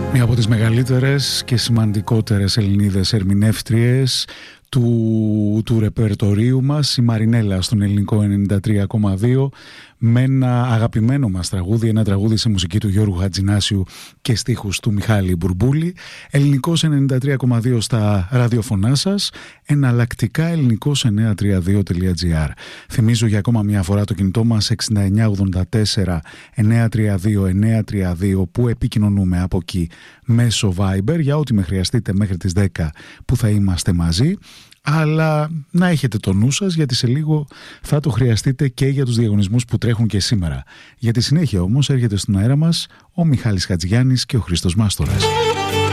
Μία από τις μεγαλύτερες και σημαντικότερες Ελληνίδες ερμηνεύτριες του ρεπερτορίου μας, η Μαρινέλα στον ελληνικό 93,2, με ένα αγαπημένο μας τραγούδι, ένα τραγούδι σε μουσική του Γιώργου Χατζηνάσιου και στίχους του Μιχάλη Μπουρμπούλη. Ελληνικός 93,2 στα ραδιοφωνά σας, εναλλακτικά ελληνικός 932.gr. Θυμίζω για ακόμα μια φορά το κινητό μας 6984 932 932, που επικοινωνούμε από εκεί μέσω Viber για ό,τι με χρειαστείτε μέχρι τις 10 που θα είμαστε μαζί. Αλλά να έχετε το νου σας, γιατί σε λίγο θα το χρειαστείτε και για τους διαγωνισμούς που τρέχουν και σήμερα. Για τη συνέχεια όμως έρχεται στον αέρα μας ο Μιχάλης Χατζηγιάννης και ο Χρήστος Μάστορας.